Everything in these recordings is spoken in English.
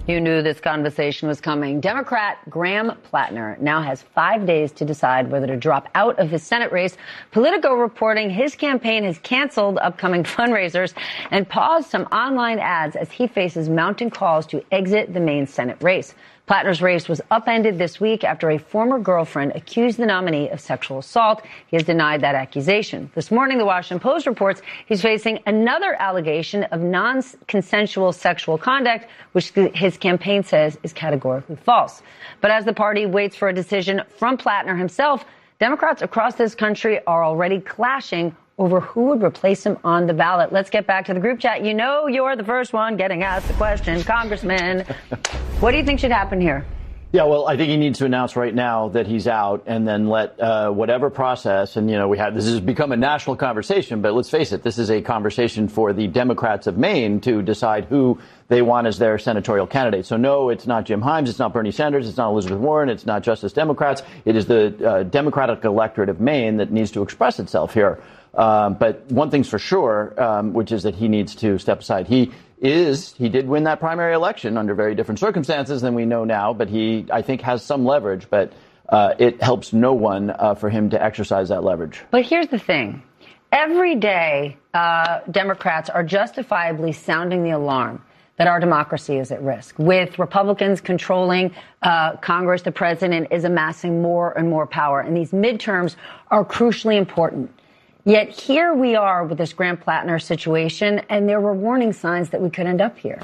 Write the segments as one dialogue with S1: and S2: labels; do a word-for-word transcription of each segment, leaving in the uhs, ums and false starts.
S1: You knew this conversation was coming. Democrat Graham Plattner now has five days to decide whether to drop out of his Senate race. Politico reporting his campaign has canceled upcoming fundraisers and paused some online ads as he faces mounting calls to exit the main Senate race. Plattner's race was upended this week after a former girlfriend accused the nominee of sexual assault. He has denied that accusation. This morning, the Washington Post reports he's facing another allegation of non-consensual sexual conduct, which his campaign says is categorically false. But as the party waits for a decision from Plattner himself, Democrats across this country are already clashing over who would replace him on the ballot. Let's get back to the group chat. You know you're the first one getting asked the question. Congressman, what do you think should happen here?
S2: Yeah, well, I think he needs to announce right now that he's out and then let uh, whatever process, and, you know, we have, this has become a national conversation, but let's face it, this is a conversation for the Democrats of Maine to decide who they want as their senatorial candidate. So, no, it's not Jim Himes, it's not Bernie Sanders, it's not Elizabeth Warren, it's not Justice Democrats. It is the uh, Democratic electorate of Maine that needs to express itself here. Um, but one thing's for sure, um, which is that he needs to step aside. He is, he did win that primary election under very different circumstances than we know now, but he, I think, has some leverage, but uh, it helps no one uh, for him to exercise that leverage.
S1: But here's the thing. Every day, uh, Democrats are justifiably sounding the alarm that our democracy is at risk. With Republicans controlling uh, Congress, the president is amassing more and more power, and these midterms are crucially important. Yet here we are with this Graham Plattner situation, and there were warning signs that we could end up here.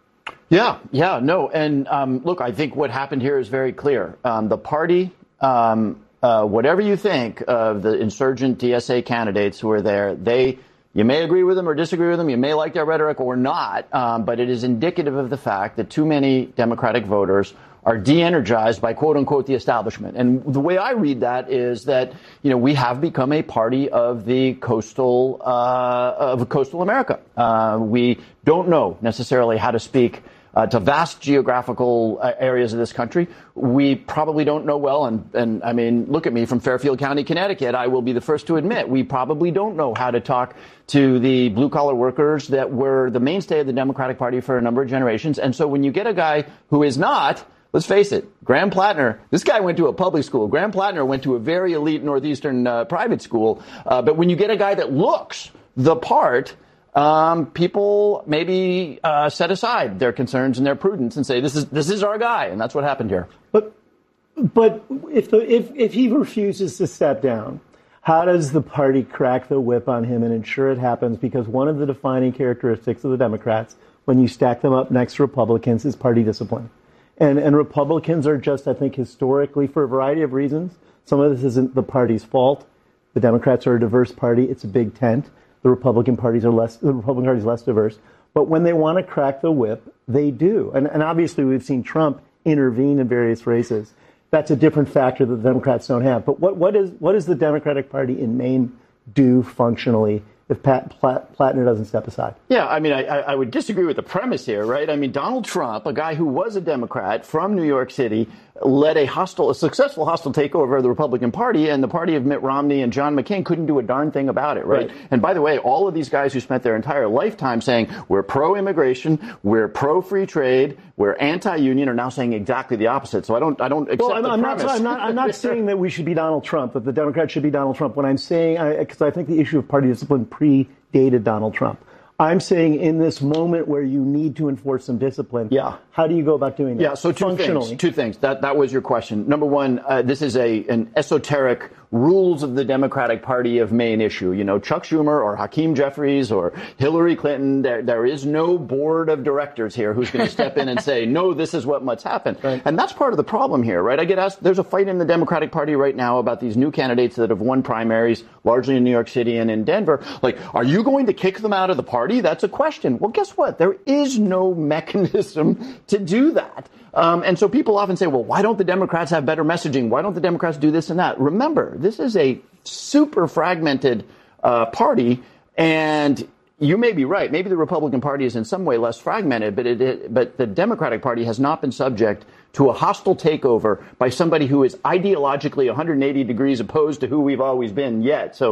S2: Yeah, yeah, no. And um, look, I think what happened here is very clear. Um, the party, um, uh, whatever you think of the insurgent D S A candidates who are there, they, you may agree with them or disagree with them, you may like their rhetoric or not, um, but it is indicative of the fact that too many Democratic voters are de-energized by, quote unquote, the establishment. And the way I read that is that, you know, we have become a party of the coastal, uh, of coastal America. Uh, we don't know necessarily how to speak uh, to vast geographical uh, areas of this country. We probably don't know well. And, and I mean, look at me from Fairfield County, Connecticut. I will be the first to admit we probably don't know how to talk to the blue collar workers that were the mainstay of the Democratic Party for a number of generations. And so when you get a guy who is not, let's face it, Graham Plattner, this guy went to a public school. Graham Plattner went to a very elite Northeastern uh, private school. Uh, but when you get a guy that looks the part, um, people maybe uh, set aside their concerns and their prudence and say, this is this is our guy. And that's what happened here.
S3: But but if, the, if, if he refuses to step down, how does the party crack the whip on him and ensure it happens? Because one of the defining characteristics of the Democrats, when you stack them up next to Republicans, is party discipline. And, and Republicans are just, I think, historically, for a variety of reasons. Some of this isn't the party's fault. The Democrats are a diverse party. It's a big tent. The Republican parties are less, the Republican Party is less diverse. But when they want to crack the whip, they do. And, and obviously, we've seen Trump intervene in various races. That's a different factor that the Democrats don't have. But what, what is, what does the Democratic Party in Maine do functionally if Pat Platt, Plattner doesn't step aside?
S2: Yeah, I mean, I, I would disagree with the premise here, right? I mean, Donald Trump, a guy who was a Democrat from New York City, led a hostile, a successful hostile takeover of the Republican Party, and the party of Mitt Romney and John McCain couldn't do a darn thing about it, right? right. And by the way, all of these guys who spent their entire lifetime saying we're pro-immigration, we're pro-free trade, we're anti-union, are now saying exactly the opposite. So I don't, I don't accept
S3: well, I'm,
S2: the
S3: I'm
S2: premise.
S3: Not, I'm not, I'm not saying that we should be Donald Trump, that the Democrats should be Donald Trump. What I'm saying, because I, I think the issue of party discipline predated Donald Trump. I'm saying in this moment where you need to enforce some discipline,
S2: yeah.
S3: how do you go about doing that?
S2: Yeah, so two things. Two things. That that was your question. Number one, uh, this is a an esoteric rules of the Democratic Party of Maine issue. You know, Chuck Schumer or Hakeem Jeffries or Hillary Clinton, there, there is no board of directors here who's going to step in and say, no, this is what must happen. Right. And that's part of the problem here, right? I get asked, there's a fight in the Democratic Party right now about these new candidates that have won primaries, largely in New York City and in Denver. Like, are you going to kick them out of the party? That's a question. Well, guess what? There is no mechanism to do that. Um, and so people often say, well, why don't the Democrats have better messaging? Why don't the Democrats do this and that? Remember, this is a super fragmented uh, party, and you may be right. Maybe the Republican Party is in some way less fragmented, but it, it, but the Democratic Party has not been subject to a hostile takeover by somebody who is ideologically one hundred eighty degrees opposed to who we've always been yet. So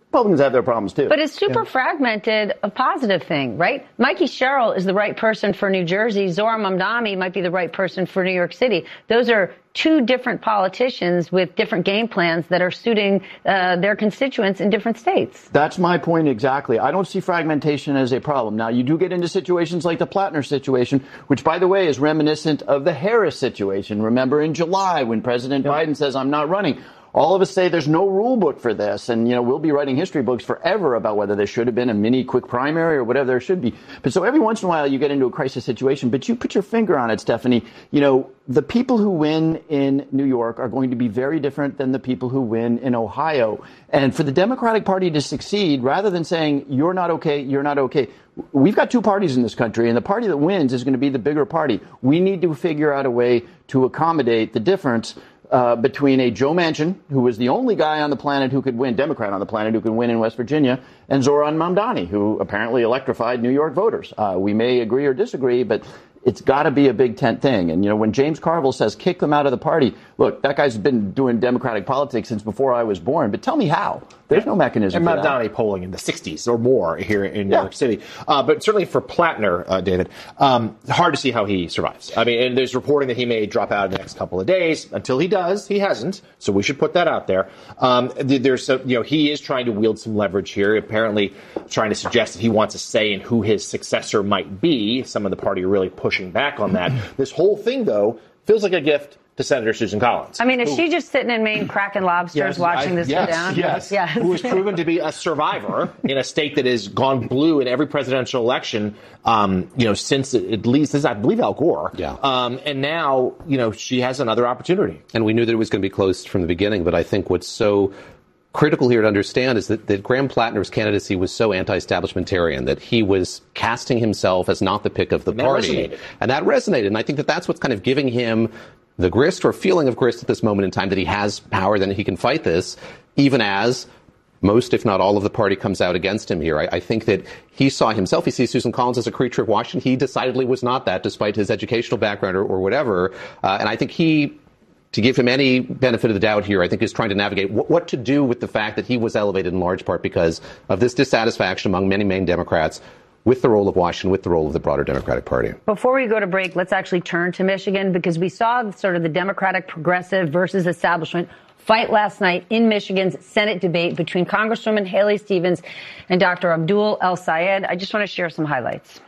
S2: Republicans have their problems, too.
S1: But it's super
S3: Yeah.
S1: fragmented, a positive thing, right? Mikey Sherrill is the right person for New Jersey. Zohran Mamdani might be the right person for New York City. Those are two different politicians with different game plans that are suiting uh, their constituents in different states.
S2: That's my point exactly. I don't see fragmentation as a problem. Now, you do get into situations like the Plattner situation, which, by the way, is reminiscent of the Harris situation. Remember in July when President yep. Biden says, I'm not running. All of us say there's no rule book for this. And, you know, we'll be writing history books forever about whether there should have been a mini quick primary or whatever there should be. But so every once in a while you get into a crisis situation. But you put your finger on it, Stephanie. You know, the people who win in New York are going to be very different than the people who win in Ohio. And for the Democratic Party to succeed, rather than saying you're not okay, you're not okay, we've got two parties in this country, and the party that wins is going to be the bigger party. We need to figure out a way to accommodate the difference Uh, between a Joe Manchin, who was the only guy on the planet who could win, Democrat on the planet who could win in West Virginia, and Zohran Mamdani, who apparently electrified New York voters. Uh, we may agree or disagree, but it's got to be a big tent thing. And, you know, when James Carville says kick them out of the party, look, that guy's been doing Democratic politics since before I was born. But tell me how. There's no mechanism
S4: and
S2: for that.
S4: And Mamdani polling in the sixties or more here in New
S2: yeah.
S4: York City. Uh, but certainly for Plattner, uh, David, um, hard to see how he survives. I mean, and there's reporting that he may drop out in the next couple of days. Until he does, he hasn't. So we should put that out there. Um, there's, a, you know, he is trying to wield some leverage here, apparently trying to suggest that he wants a say in who his successor might be. Some of the party are really pushing back on that. This whole thing, though, feels like a gift to Senator Susan Collins.
S1: I mean, is
S4: who,
S1: she just sitting in Maine cracking lobsters
S4: yes,
S1: watching
S4: I,
S1: this
S4: yes,
S1: go down?
S4: Yes,
S1: yes.
S4: Who has proven to be a survivor in a state that has gone blue in every presidential election, um, you know, since at least, since I believe Al Gore.
S5: Yeah.
S4: Um, and now, you know, she has another opportunity.
S5: And we knew that it was going to be close from the beginning, but I think what's so critical here to understand is that, that Graham Plattner's candidacy was so anti-establishmentarian that he was casting himself as not the pick of the
S4: and
S5: party.
S4: That resonated.
S5: And that resonated. And I think that that's what's kind of giving him the grist or feeling of grist at this moment in time, that he has power, that he can fight this, even as most, if not all, of the party comes out against him here. I, I think that he saw himself, he sees Susan Collins as a creature of Washington. He decidedly was not that, despite his educational background or, or whatever. Uh, and I think he, to give him any benefit of the doubt here, I think is trying to navigate what, what to do with the fact that he was elevated in large part because of this dissatisfaction among many Maine Democrats with the role of Washington, with the role of the broader Democratic Party.
S1: Before we go to break, let's actually turn to Michigan, because we saw sort of the Democratic progressive versus establishment fight last night in Michigan's Senate debate between Congresswoman Haley Stevens and Doctor Abdul El-Sayed. I just want to share some highlights.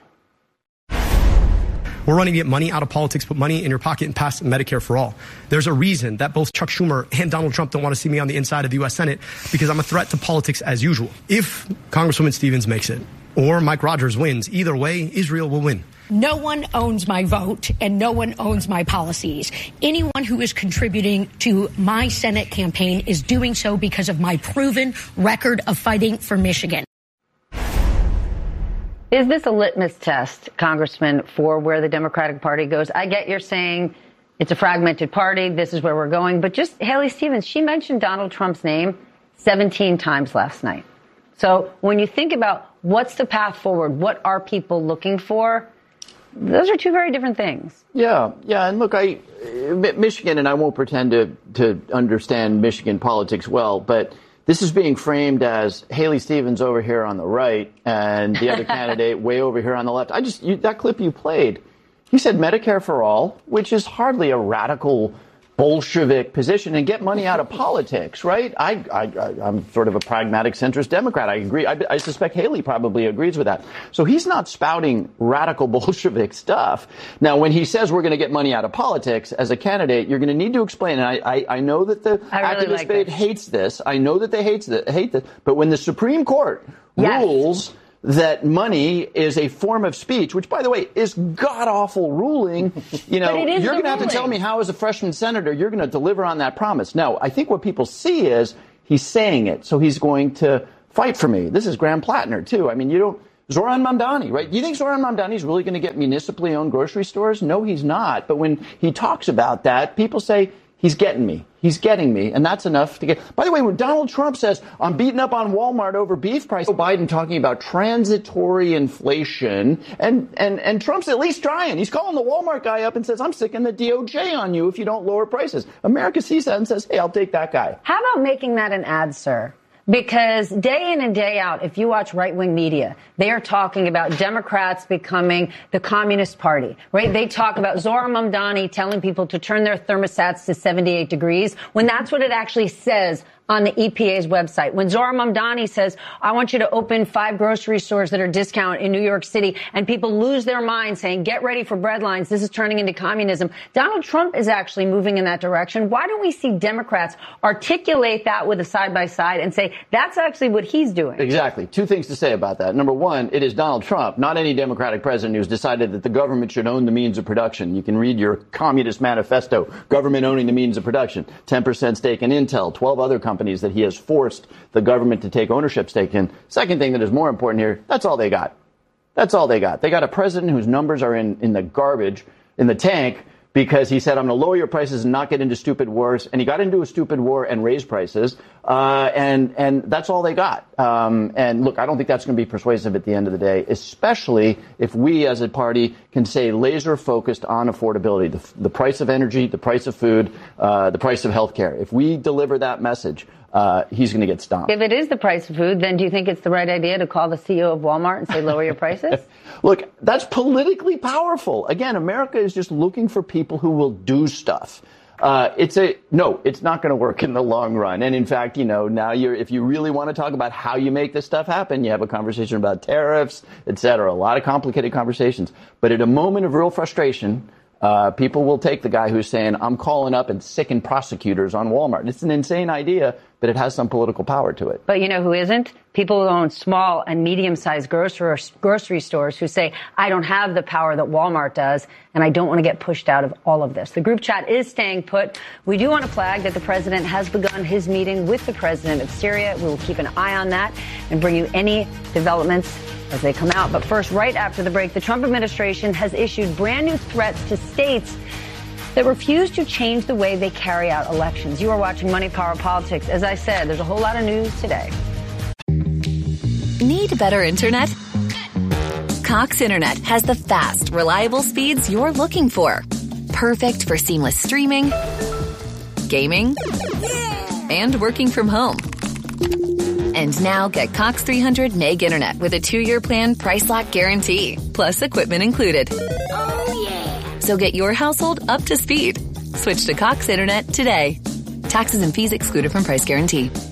S6: We're running to get money out of politics, put money in your pocket, and pass Medicare for all. There's a reason that both Chuck Schumer and Donald Trump don't want to see me on the inside of the U S Senate, because I'm a threat to politics as usual. If Congresswoman Stevens makes it, or Mike Rogers wins, either way, Israel will win.
S7: No one owns my vote, and no one owns my policies. Anyone who is contributing to my Senate campaign is doing so because of my proven record of fighting for Michigan.
S1: Is this a litmus test, Congressman, for where the Democratic Party goes? I get you're saying it's a fragmented party, this is where we're going, but just Haley Stevens, she mentioned Donald Trump's name seventeen times last night. So when you think about what's the path forward, what are people looking for, those are two very different things.
S2: Yeah, yeah, and look, I Michigan, and I won't pretend to to understand Michigan politics well, but this is being framed as Haley Stevens over here on the right and the other candidate way over here on the left. I just you, that clip you played, he said Medicare for all, which is hardly a radical Bolshevik position, and get money out of politics, right? I, I, I'm sort of a pragmatic centrist Democrat. I agree. I, I suspect Haley probably agrees with that. So he's not spouting radical Bolshevik stuff. Now, when he says we're going to get money out of politics as a candidate, you're going to need to explain. And I, I, I know that the
S1: I really
S2: activist
S1: like
S2: debate
S1: this.
S2: hates this. I know that they hates this, hate this. But when the Supreme Court
S1: Yes.
S2: rules that money is a form of speech, which, by the way, is god-awful ruling, you know,
S1: But it is
S2: you're
S1: the
S2: going to have to
S1: ruling.
S2: tell me how, as a freshman senator, you're going to deliver on that promise. Now, I think what people see is he's saying it, so he's going to fight for me. This is Graham Plattner, too. I mean, you don't... Zohran Mamdani, right? You think Zohran Mamdani is really going to get municipally owned grocery stores? No, he's not. But when he talks about that, people say, he's getting me. He's getting me. And that's enough to get... By the way, when Donald Trump says, I'm beating up on Walmart over beef prices, Biden talking about transitory inflation, and, and, and Trump's at least trying. He's calling the Walmart guy up and says, I'm sicking the D O J on you if you don't lower prices. America sees that and says, hey, I'll take that guy.
S1: How about making that an ad, sir? Because day in and day out, if you watch right-wing media, they are talking about Democrats becoming the Communist Party, right? They talk about Zohran Mamdani telling people to turn their thermostats to seventy-eight degrees, when that's what it actually says on the E P A's website. When Zohran Mamdani says, I want you to open five grocery stores that are discount in New York City, and people lose their minds saying, get ready for breadlines, this is turning into communism. Donald Trump is actually moving in that direction. Why don't we see Democrats articulate that with a side-by-side and say, that's actually what he's doing?
S2: Exactly. Two things to say about that. Number one, it is Donald Trump, not any Democratic president, who's decided that the government should own the means of production. You can read your Communist Manifesto, government owning the means of production, ten percent stake in Intel, twelve other companies that he has forced the government to take ownership stake in. Second thing that is more important here, that's all they got. That's all they got. They got a president whose numbers are in, in the garbage, in the tank, because he said, I'm going to lower your prices and not get into stupid wars. And he got into a stupid war and raised prices. Uh, and, and that's all they got. Um, and look, I don't think that's going to be persuasive at the end of the day, especially if we as a party can stay laser focused on affordability, the, the price of energy, the price of food, uh, the price of healthcare. If we deliver that message, Uh, he's going to get stomped.
S1: If it is the price of food, then do you think it's the right idea to call the C E O of Walmart and say, lower your prices?
S2: Look, that's politically powerful. Again, America is just looking for people who will do stuff. Uh, it's a, no, it's not going to work in the long run. And in fact, you know, now you're, if you really want to talk about how you make this stuff happen, you have a conversation about tariffs, et cetera, a lot of complicated conversations. But at a moment of real frustration, Uh, people will take the guy who's saying, I'm calling up and sicking prosecutors on Walmart. It's an insane idea, but it has some political power to it.
S1: But you know who isn't? People who own small and medium-sized grocery, grocery stores who say, I don't have the power that Walmart does, and I don't want to get pushed out of all of this. The group chat is staying put. We do want to flag that the president has begun his meeting with the president of Syria. We will keep an eye on that and bring you any developments as they come out. But first, right after the break, the Trump administration has issued brand new threats to states that refuse to change the way they carry out elections. You are watching Money, Power, Politics. As I said, there's a whole lot of news today.
S8: Need better internet? Cox Internet has the fast, reliable speeds you're looking for. Perfect for seamless streaming, gaming, and working from home. And now get Cox three hundred meg internet with a two-year plan price lock guarantee, plus equipment included. Oh, yeah. So get your household up to speed. Switch to Cox Internet today. Taxes and fees excluded from price guarantee.